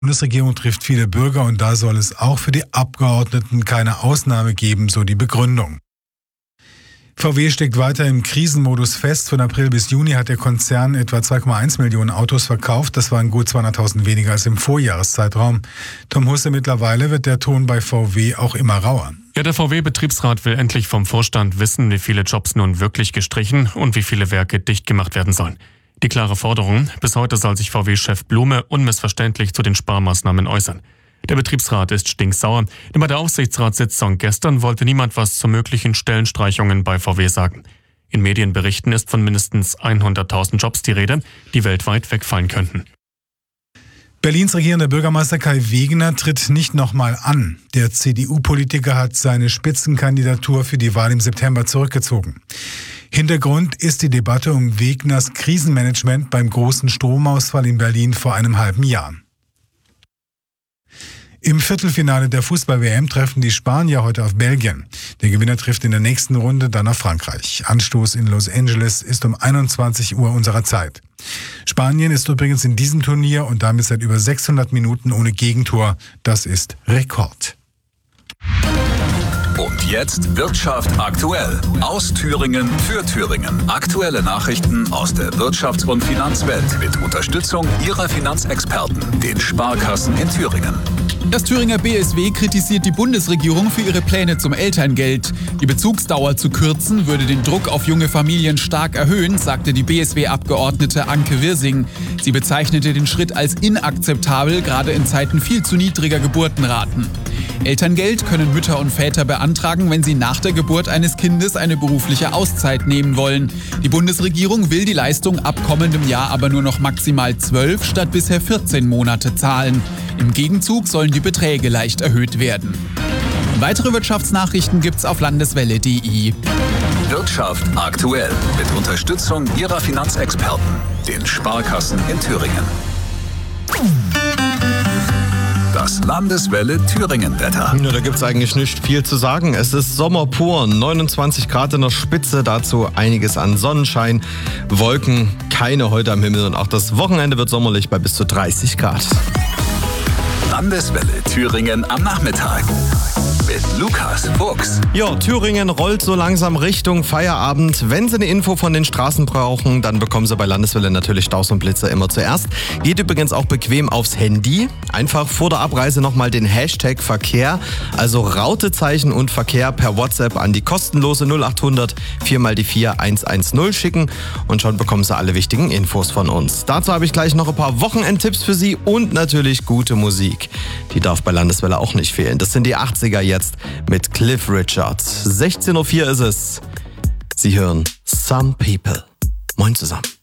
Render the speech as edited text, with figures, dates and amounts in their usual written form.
Die Bundesregierung trifft viele Bürger und da soll es auch für die Abgeordneten keine Ausnahme geben, so die Begründung. VW steckt weiter im Krisenmodus fest. Von April bis Juni hat der Konzern etwa 2,1 Millionen Autos verkauft. Das waren gut 200.000 weniger als im Vorjahreszeitraum. Tom Husse, mittlerweile wird der Ton bei VW auch immer rauer. Ja, der VW-Betriebsrat will endlich vom Vorstand wissen, wie viele Jobs nun wirklich gestrichen und wie viele Werke dicht gemacht werden sollen. Die klare Forderung: Bis heute soll sich VW-Chef Blume unmissverständlich zu den Sparmaßnahmen äußern. Der Betriebsrat ist stinksauer, denn bei der Aufsichtsratssitzung gestern wollte niemand was zu möglichen Stellenstreichungen bei VW sagen. In Medienberichten ist von mindestens 100.000 Jobs die Rede, die weltweit wegfallen könnten. Berlins regierender Bürgermeister Kai Wegener tritt nicht nochmal an. Der CDU-Politiker hat seine Spitzenkandidatur für die Wahl im September zurückgezogen. Hintergrund ist die Debatte um Wegners Krisenmanagement beim großen Stromausfall in Berlin vor einem halben Jahr. Im Viertelfinale der Fußball-WM treffen die Spanier heute auf Belgien. Der Gewinner trifft in der nächsten Runde dann auf Frankreich. Anstoß in Los Angeles ist um 21 Uhr unserer Zeit. Spanien ist übrigens in diesem Turnier und damit seit über 600 Minuten ohne Gegentor. Das ist Rekord. Und jetzt Wirtschaft aktuell. Aus Thüringen für Thüringen. Aktuelle Nachrichten aus der Wirtschafts- und Finanzwelt mit Unterstützung Ihrer Finanzexperten, den Sparkassen in Thüringen. Das Thüringer BSW kritisiert die Bundesregierung für ihre Pläne zum Elterngeld. Die Bezugsdauer zu kürzen würde den Druck auf junge Familien stark erhöhen, sagte die BSW-Abgeordnete Anke Wirsing. Sie bezeichnete den Schritt als inakzeptabel, gerade in Zeiten viel zu niedriger Geburtenraten. Elterngeld können Mütter und Väter beantragen, wenn sie nach der Geburt eines Kindes eine berufliche Auszeit nehmen wollen. Die Bundesregierung will die Leistung ab kommendem Jahr aber nur noch maximal 12 statt bisher 14 Monate zahlen. Im Gegenzug sollen die Beträge leicht erhöht werden. Weitere Wirtschaftsnachrichten gibt's auf landeswelle.de. Wirtschaft aktuell mit Unterstützung Ihrer Finanzexperten, den Sparkassen in Thüringen. Das Landeswelle Thüringen-Wetter. Ja, da gibt's eigentlich nicht viel zu sagen. Es ist Sommer pur, 29 Grad in der Spitze, dazu einiges an Sonnenschein, Wolken, keine heute am Himmel und auch das Wochenende wird sommerlich bei bis zu 30 Grad. Landeswelle Thüringen am Nachmittag mit Lukas Fuchs. Ja, Thüringen rollt so langsam Richtung Feierabend. Wenn Sie eine Info von den Straßen brauchen, dann bekommen Sie bei Landeswelle natürlich Staus und Blitzer immer zuerst. Geht übrigens auch bequem aufs Handy. Einfach vor der Abreise nochmal den Hashtag Verkehr, also Rautezeichen und Verkehr per WhatsApp an die kostenlose 0800 4x4 110 schicken und schon bekommen Sie alle wichtigen Infos von uns. Dazu habe ich gleich noch ein paar Wochenendtipps für Sie und natürlich gute Musik. Die darf bei Landeswelle auch nicht fehlen. Das sind die 80er jetzt mit Cliff Richard. 16:04 Uhr ist es. Sie hören Some People. Moin zusammen.